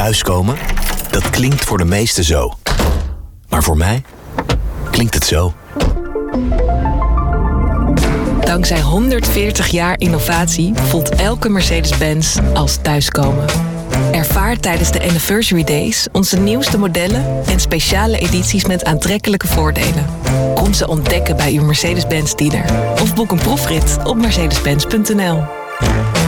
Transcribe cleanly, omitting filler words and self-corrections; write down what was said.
thuiskomen, dat klinkt voor de meesten zo. Maar voor mij klinkt het zo. Dankzij 140 jaar innovatie voelt elke Mercedes-Benz als thuiskomen. Ervaar tijdens de Anniversary Days onze nieuwste modellen en speciale edities met aantrekkelijke voordelen. Kom ze ontdekken bij uw Mercedes-Benz dealer of boek een proefrit op mercedes-benz.nl.